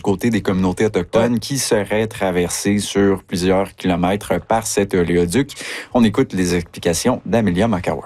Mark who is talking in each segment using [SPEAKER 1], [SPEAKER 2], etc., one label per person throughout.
[SPEAKER 1] du côté des communautés autochtones qui seraient traversées sur plusieurs kilomètres par cet oléoduc. On écoute les explications d'Amelia Macauer.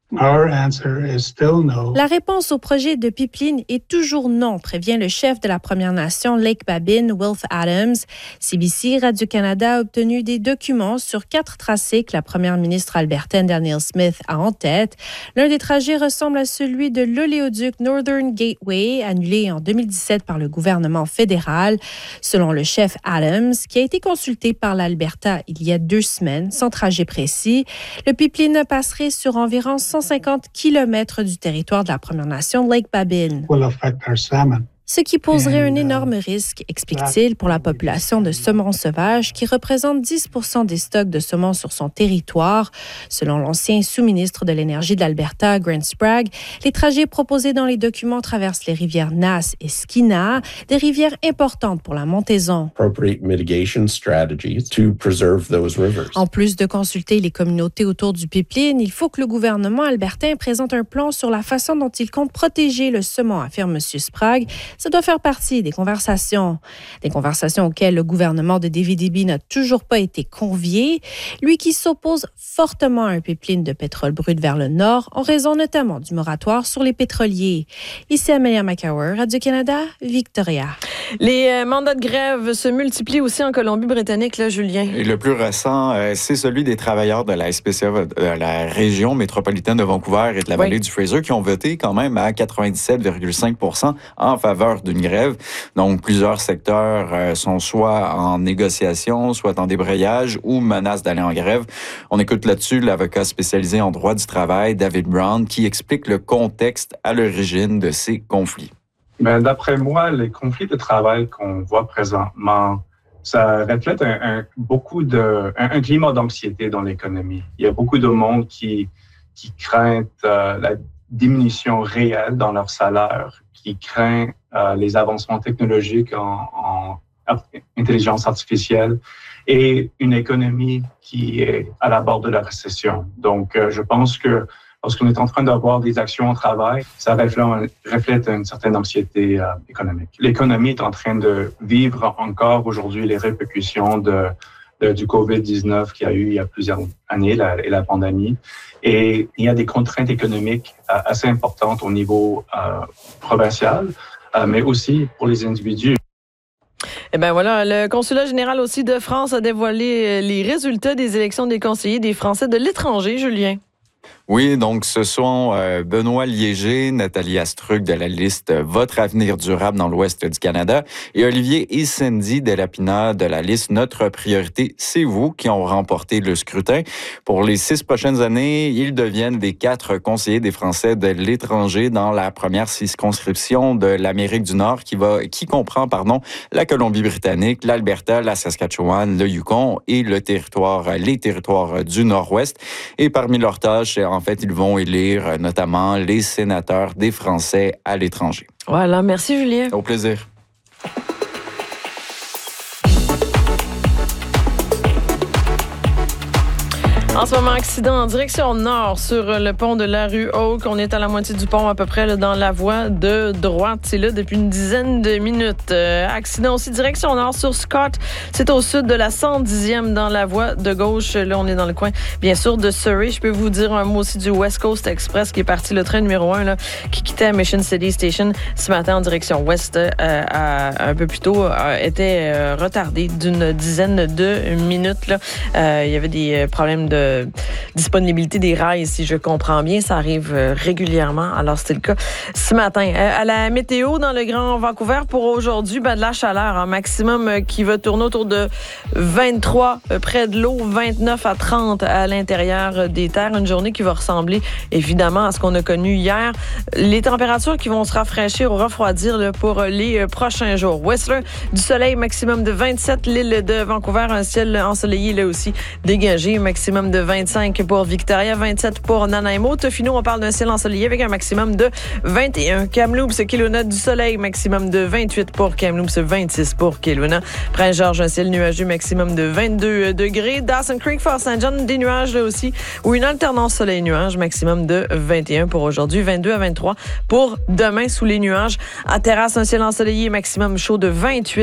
[SPEAKER 2] La réponse au projet de pipeline est toujours non, prévient le chef de la Première Nation Lake Babine, Wilf Adams. CBC Radio-Canada a obtenu des documents sur 4 tracés que la première ministre albertaine Danielle Smith a en tête. L'un des trajets ressemble à celui de l'oléoduc Northern Gateway, annulé en 2017 par le gouvernement fédéral. Selon le chef Adams, qui a été consulté par l'Alberta il y a 2 semaines, sans trajet précis, le pipeline passerait sur environ 150 kilomètres du territoire de la Première Nation Lake Babine. Ce qui poserait un énorme risque, explique-t-il, pour la population de saumon sauvage qui représente 10% des stocks de saumon sur son territoire. Selon l'ancien sous-ministre de l'Énergie de l'Alberta, Grant Sprague, les trajets proposés dans les documents traversent les rivières Nass et Skeena, des rivières importantes pour la montaison. En plus de consulter les communautés autour du pipeline, il faut que le gouvernement albertain présente un plan sur la façon dont il compte protéger le saumon, affirme M. Sprague. Ça doit faire partie des conversations auxquelles le gouvernement de David Eby n'a toujours pas été convié, lui qui s'oppose fortement à un pipeline de pétrole brut vers le nord, en raison notamment du moratoire sur les pétroliers. Ici Amelia Macauer, Radio-Canada, Victoria.
[SPEAKER 3] Les mandats de grève se multiplient aussi en Colombie-Britannique, là, Julien.
[SPEAKER 1] Et le plus récent, c'est celui des travailleurs de la SPCA, de la région métropolitaine de Vancouver et de la vallée du Fraser, qui ont voté quand même à 97,5% en faveur d'une grève. Donc, plusieurs secteurs sont soit en négociation, soit en débrayage ou menacent d'aller en grève. On écoute là-dessus l'avocat spécialisé en droit du travail, David Brown, qui explique le contexte à l'origine de ces conflits.
[SPEAKER 4] Mais d'après moi, les conflits de travail qu'on voit présentement, ça reflète un climat d'anxiété dans l'économie. Il y a beaucoup de monde qui craignent la diminution réelle dans leur salaire, qui craint les avancements technologiques en intelligence artificielle et une économie qui est à la bord de la récession. Donc, je pense que lorsqu'on est en train d'avoir des actions au travail, ça reflète une certaine anxiété économique. L'économie est en train de vivre encore aujourd'hui les répercussions du COVID-19 qu'il y a eu il y a plusieurs années, la pandémie. Et il y a des contraintes économiques assez importantes au niveau provincial, mais aussi pour les individus.
[SPEAKER 3] Eh bien voilà, le consulat général aussi de France a dévoilé les résultats des élections des conseillers des Français de l'étranger, Julien.
[SPEAKER 1] Oui, donc ce sont Benoît Liégé, Nathalie Astruc de la liste Votre avenir durable dans l'ouest du Canada et Olivier et Cindy Delapina de la liste Notre priorité, c'est vous qui ont remporté le scrutin. Pour les 6 prochaines années, ils deviennent les 4 conseillers des Français de l'étranger dans la première circonscription de l'Amérique du Nord qui comprend la Colombie-Britannique, l'Alberta, la Saskatchewan, le Yukon et les territoires du Nord-Ouest. Et parmi leurs tâches, en fait, ils vont élire notamment les sénateurs des Français à l'étranger.
[SPEAKER 3] Voilà, merci Julien.
[SPEAKER 1] Au plaisir.
[SPEAKER 3] En ce moment, accident en direction nord sur le pont de la rue Oak. On est à la moitié du pont à peu près là, dans la voie de droite. C'est là depuis une dizaine de minutes. Accident aussi direction nord sur Scott. C'est au sud de la 110e dans la voie de gauche. Là, on est dans le coin, bien sûr, de Surrey. Je peux vous dire un mot aussi du West Coast Express qui est parti, le train numéro 1 là, qui quittait Mission City Station ce matin en direction ouest. Un peu plus tôt, était retardé d'une dizaine de minutes. Là. Il y avait des problèmes de disponibilité des rails, si je comprends bien. Ça arrive régulièrement. Alors, c'était le cas ce matin. À la météo, dans le Grand Vancouver, pour aujourd'hui, de la chaleur. Un maximum qui va tourner autour de 23 près de l'eau, 29 à 30 à l'intérieur des terres. Une journée qui va ressembler, évidemment, à ce qu'on a connu hier. Les températures qui vont se rafraîchir ou refroidir là, pour les prochains jours. Whistler, du soleil, maximum de 27. L'île de Vancouver, un ciel ensoleillé, là aussi, dégagé. Maximum de 25 pour Victoria, 27 pour Nanaimo. Tofino, on parle d'un ciel ensoleillé avec un maximum de 21. Kamloops, Kelowna, du soleil, maximum de 28 pour Kamloops, 26 pour Kelowna. Prince-Georges, un ciel nuageux, maximum de 22 degrés. Dawson Creek, Fort St. John, des nuages là aussi, ou une alternance soleil-nuage, maximum de 21 pour aujourd'hui, 22 à 23 pour demain sous les nuages. À Terrasse, un ciel ensoleillé, maximum chaud de 28.